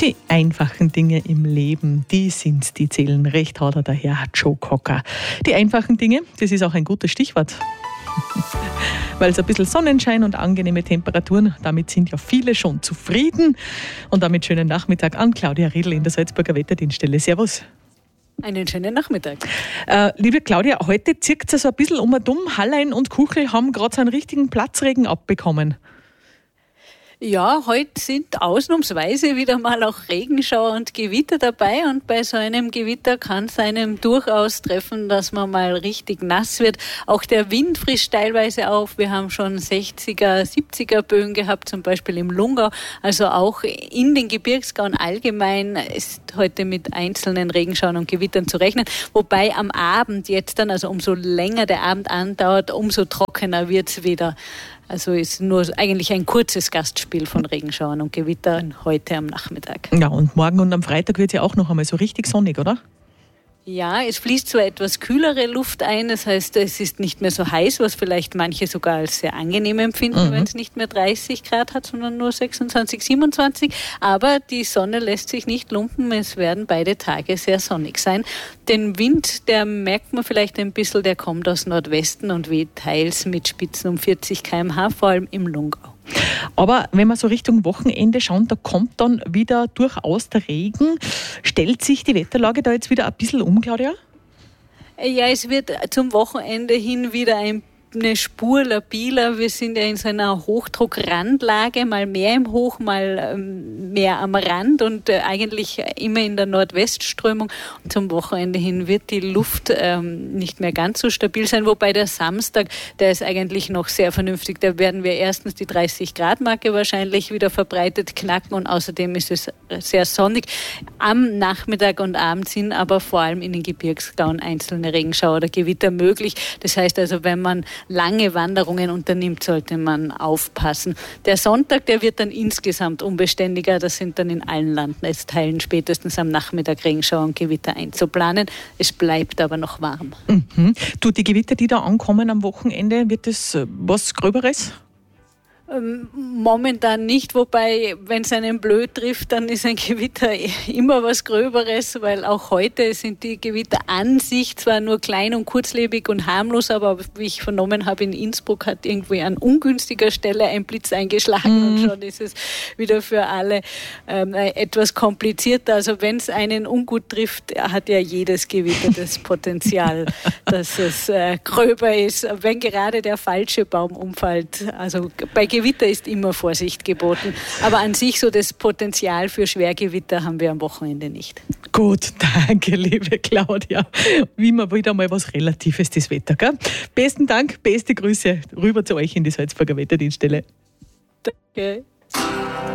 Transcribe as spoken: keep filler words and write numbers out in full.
Die einfachen Dinge im Leben, die sind's, die zählen. Recht hat er der Herr Joe Cocker. Die einfachen Dinge, das ist auch ein gutes Stichwort. Weil es ein bisschen Sonnenschein und angenehme Temperaturen, damit sind ja viele schon zufrieden. Und damit schönen Nachmittag an Claudia Riedl in der Salzburger Wetterdienststelle. Servus. Einen schönen Nachmittag. Äh, liebe Claudia, heute zirkt es so ein bisschen um und um. Hallein und Kuchel haben gerade so einen richtigen Platzregen abbekommen. Ja, heute sind ausnahmsweise wieder mal auch Regenschauer und Gewitter dabei und bei so einem Gewitter kann es einem durchaus treffen, dass man mal richtig nass wird. Auch der Wind frischt teilweise auf. Wir haben schon sechziger, siebziger Böen gehabt, zum Beispiel im Lungau. Also auch in den Gebirgsgauen allgemein ist heute mit einzelnen Regenschauern und Gewittern zu rechnen. Wobei am Abend jetzt dann, also umso länger der Abend andauert, umso trockener wird es wieder. Also ist nur eigentlich ein kurzes Gastspiel von Regenschauern und Gewittern heute am Nachmittag. Ja, und morgen und am Freitag wird es ja auch noch einmal so richtig sonnig, oder? Ja, es fließt zwar etwas kühlere Luft ein, das heißt, es ist nicht mehr so heiß, was vielleicht manche sogar als sehr angenehm empfinden, mhm. wenn es nicht mehr dreißig Grad hat, sondern nur sechsundzwanzig, siebenundzwanzig. Aber die Sonne lässt sich nicht lumpen, es werden beide Tage sehr sonnig sein. Den Wind, der merkt man vielleicht ein bisschen, der kommt aus Nordwesten und weht teils mit Spitzen um vierzig Kilometer pro Stunde, vor allem im Lungau. Aber wenn wir so Richtung Wochenende schauen, da kommt dann wieder durchaus der Regen. Stellt sich die Wetterlage da jetzt wieder ein bisschen um, Claudia? Ja, es wird zum Wochenende hin wieder ein eine Spur labiler. Wir sind ja in so einer Hochdruckrandlage, mal mehr im Hoch, mal ähm, mehr am Rand und äh, eigentlich immer in der Nordwestströmung. Und zum Wochenende hin wird die Luft ähm, nicht mehr ganz so stabil sein, wobei der Samstag, der ist eigentlich noch sehr vernünftig. Da werden wir erstens die dreißig Grad Marke wahrscheinlich wieder verbreitet knacken und außerdem ist es sehr sonnig. Am Nachmittag und Abend sind aber vor allem in den Gebirgsgauen einzelne Regenschauer oder Gewitter möglich. Das heißt also, wenn man lange Wanderungen unternimmt, sollte man aufpassen. Der Sonntag, der wird dann insgesamt unbeständiger. Das sind dann in allen Landesteilen spätestens am Nachmittag Regenschauer und Gewitter einzuplanen. Es bleibt aber noch warm. Mhm. Du, die Gewitter, die da ankommen am Wochenende, wird das was Gröberes? Momentan nicht, wobei, wenn es einen blöd trifft, dann ist ein Gewitter immer was Gröberes, weil auch heute sind die Gewitter an sich zwar nur klein und kurzlebig und harmlos, aber wie ich vernommen habe, in Innsbruck hat irgendwie an ungünstiger Stelle ein Blitz eingeschlagen mm. und schon ist es wieder für alle ähm, etwas komplizierter. Also wenn es einen ungut trifft, hat ja jedes Gewitter das Potenzial, dass es äh, gröber ist, wenn gerade der falsche Baum umfällt. Also bei Gewitter ist immer Vorsicht geboten. Aber an sich so das Potenzial für Schwergewitter haben wir am Wochenende nicht. Gut, danke, liebe Claudia. Wie immer wieder mal was Relatives, das Wetter, gell? Besten Dank, beste Grüße rüber zu euch in die Salzburger Wetterdienststelle. Danke.